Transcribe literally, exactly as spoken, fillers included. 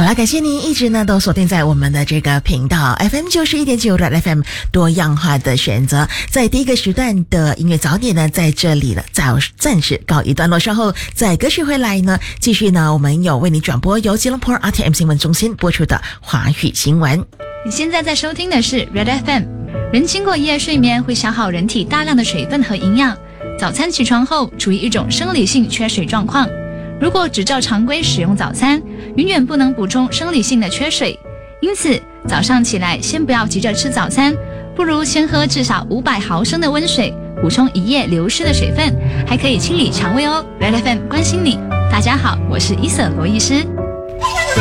好了，感谢您一直呢都锁定在我们的这个频道 F M 九十一点九的 F M 多样化的选择。在第一个时段的音乐早点呢，在这里了，暂暂时告一段落，稍后在歌曲回来呢，继续呢，我们有为你转播由吉隆坡 R T M 新闻中心播出的华语新闻。 你现在在收听的是 Red F M。人经过一夜睡眠会消耗人体大量的水分和营养，早餐起床后处于一种生理性缺水状况。如果只照常规使用早餐，永远不能补充生理性的缺水。因此，早上起来先不要急着吃早餐，不如先喝至少五百毫升的温水，补充一夜流失的水分，还可以清理肠胃哦。Red F M 关心你，大家好，我是伊瑟罗医师。